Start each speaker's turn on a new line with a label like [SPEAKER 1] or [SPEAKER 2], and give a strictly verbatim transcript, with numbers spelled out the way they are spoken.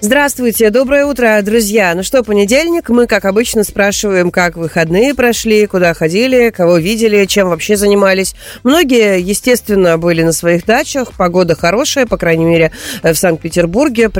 [SPEAKER 1] Здравствуйте, доброе утро, друзья. Ну что, понедельник, мы, как обычно, спрашиваем, как выходные прошли, куда ходили, кого видели, чем вообще занимались. Многие, естественно, были на своих дачах, погода хорошая, по крайней мере, в Санкт-Петербурге.